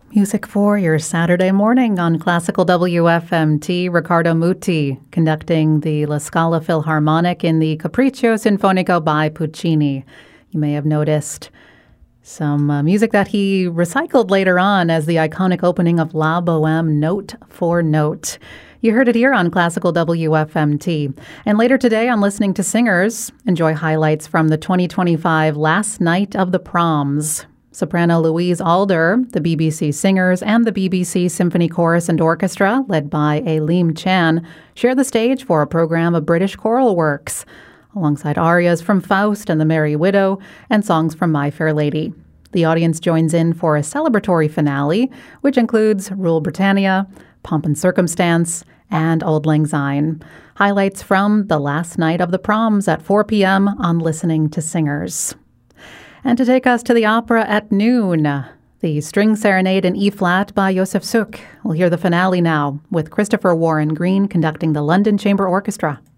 Music for your Saturday morning on Classical WFMT. Riccardo Muti conducting the La Scala Philharmonic in the Capriccio Sinfonico by Puccini. You may have noticed some music that he recycled later on as the iconic opening of La Bohème note for note. You heard it here on Classical WFMT. And later today on Listening to Singers, enjoy highlights from the 2025 Last Night of the Proms. Soprano Louise Alder, the BBC Singers, and the BBC Symphony Chorus and Orchestra, led by Aileen Chan, share the stage for a program of British choral works, alongside arias from Faust and The Merry Widow, and songs from My Fair Lady. The audience joins in for a celebratory finale, which includes Rule Britannia, Pomp and Circumstance, and Auld Lang Syne. Highlights from the Last Night of the Proms at 4 p.m. on Listening to Singers. And to take us to the opera at noon, the String Serenade in E-flat by Josef Suk. We'll hear the finale now with Christopher Warren Green conducting the London Chamber Orchestra.